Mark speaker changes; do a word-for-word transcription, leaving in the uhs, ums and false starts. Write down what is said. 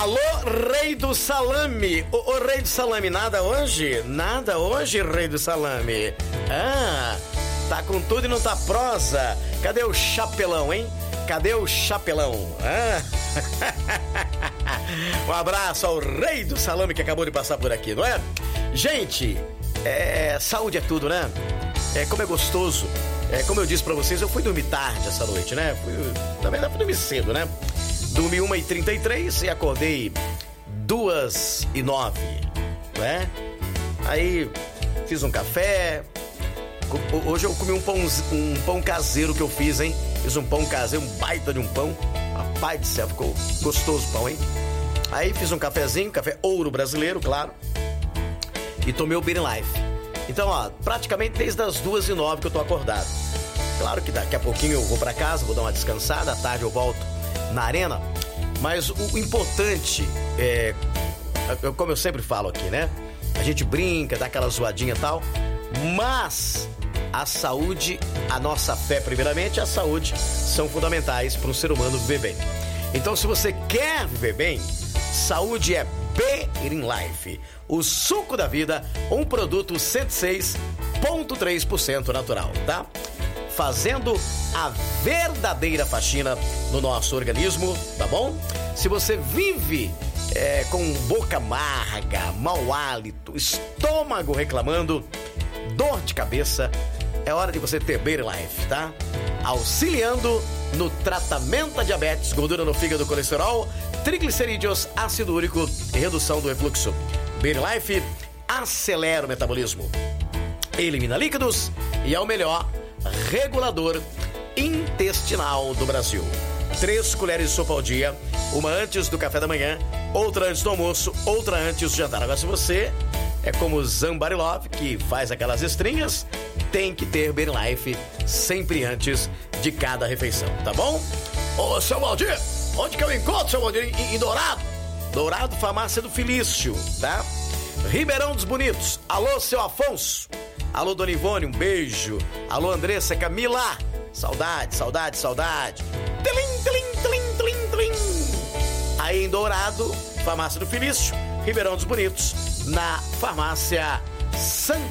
Speaker 1: Alô, rei do salame. Ô, ô, rei do salame, nada hoje? Nada hoje, rei do salame. Ah, tá com tudo e não tá prosa. Cadê o chapelão, hein? Cadê o chapelão? Ah. Um abraço ao rei do salame que acabou de passar por aqui, não é? Gente, é, saúde é tudo, né? É, como é gostoso. É, como eu disse pra vocês, eu fui dormir tarde essa noite, né? Fui, na verdade, fui dormir cedo, né? Dormi uma e trinta e três e acordei duas e nove, né? Aí fiz um café. Hoje eu comi um pão, um pão caseiro que eu fiz, hein? Fiz um pão caseiro, um baita de um pão. Rapaz do céu, ficou gostoso o pão, hein? Aí fiz um cafezinho, café ouro brasileiro, claro. E tomei o Beer Life. Então, ó, praticamente desde as duas e nove que eu tô acordado. Claro que daqui a pouquinho eu vou pra casa, vou dar uma descansada, à tarde eu volto na arena. Mas o, o importante é, como eu sempre falo aqui, né? A gente brinca, dá aquela zoadinha e tal, mas a saúde, a nossa fé primeiramente, a saúde são fundamentais para um ser humano viver bem. Então, se você quer viver bem, saúde é Beer Life, o suco da vida, um produto cento e seis vírgula três por cento natural, tá? Fazendo a verdadeira faxina no nosso organismo, tá bom? Se você vive é, com boca amarga, mau hálito, estômago reclamando, dor de cabeça, é hora de você ter Beer Life, tá? Auxiliando no tratamento da diabetes, gordura no fígado, colesterol, triglicerídeos, ácido úrico e redução do refluxo. Beer Life acelera o metabolismo, elimina líquidos e é o melhor regulador intestinal do Brasil. Três colheres de sopa ao dia, uma antes do café da manhã, outra antes do almoço, outra antes do jantar. Agora, se você é como o Zambarilov, que faz aquelas estrinhas, tem que ter Beer Life sempre antes de cada refeição, tá bom? Ô, seu Valdir, onde que eu encontro, seu Valdir? Em, em Dourado? Dourado, farmácia do Felício, tá? Ribeirão dos Bonitos. Alô, seu Afonso. Alô, Dona Ivone, um beijo. Alô, Andressa, Camila. Saudade, saudade, saudade. Tlim, tlim, tlim, tlim, tlim. Aí em Dourado, farmácia do Felício, Ribeirão dos Bonitos, na farmácia Santa